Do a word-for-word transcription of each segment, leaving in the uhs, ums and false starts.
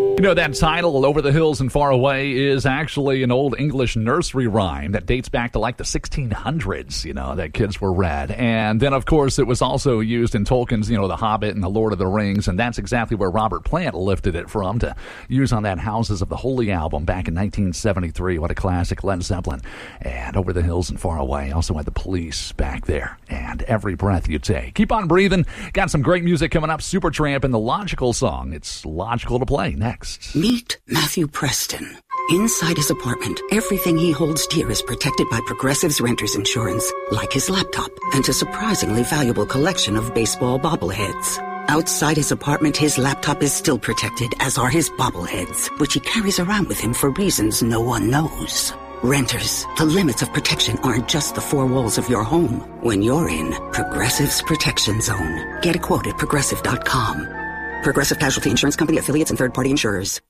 You know, that title, Over the Hills and Far Away, is actually an old English nursery rhyme that dates back to like the sixteen hundreds, you know, that kids were read. And then, of course, it was also used in Tolkien's, you know, The Hobbit and The Lord of the Rings, and that's exactly where Robert Plant lifted it from to use on that Houses of the Holy album back in nineteen seventy-three. What a classic, Led Zeppelin. And Over the Hills and Far Away. Also had the Police back there. And Every Breath You Take. Keep on breathing. Got some great music coming up. Supertramp and the Logical song. It's logical to play next. Meet Matthew Preston. Inside his apartment, everything he holds dear is protected by Progressive's Renters Insurance, like his laptop and a surprisingly valuable collection of baseball bobbleheads. Outside his apartment, his laptop is still protected, as are his bobbleheads, which he carries around with him for reasons no one knows. Renters, the limits of protection aren't just the four walls of your home. When you're in Progressive's Protection Zone. Get a quote at Progressive dot com. Progressive Casualty Insurance Company, affiliates, and third-party insurers.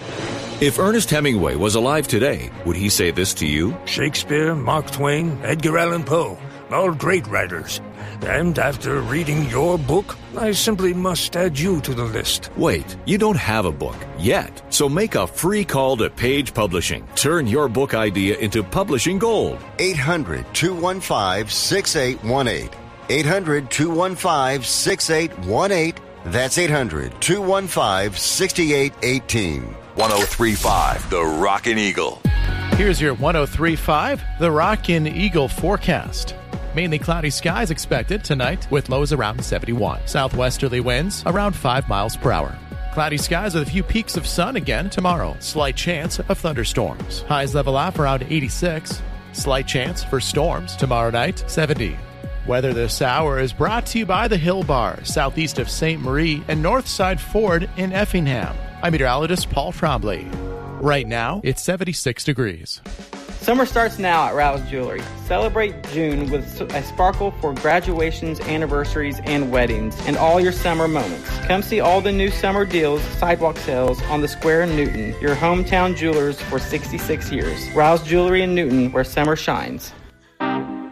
If Ernest Hemingway was alive today, would he say this to you? Shakespeare, Mark Twain, Edgar Allan Poe, all great writers. And after reading your book, I simply must add you to the list. Wait, you don't have a book yet. So make a free call to Page Publishing. Turn your book idea into publishing gold. eight hundred, two one five, six eight one eight. eight hundred, two one five, six eight one eight. That's eight hundred, two one five, six eight one eight. one oh three point five, The Rockin' Eagle. Here's your one oh three point five, The Rockin' Eagle forecast. Mainly cloudy skies expected tonight with lows around seventy-one. Southwesterly winds around five miles per hour. Cloudy skies with a few peaks of sun again tomorrow. Slight chance of thunderstorms. Highs level off around eighty-six. Slight chance for storms tomorrow night, seventy. Weather this hour is brought to you by the Hill Bar, southeast of Saint Marie and Northside Ford in Effingham. I'm meteorologist Paul Trombley. Right now, it's seventy-six degrees. Summer starts now at Rouse Jewelry. Celebrate June with a sparkle for graduations, anniversaries, and weddings, and all your summer moments. Come see all the new summer deals, sidewalk sales on the Square in Newton, your hometown jewelers for sixty-six years. Rouse Jewelry in Newton, where summer shines.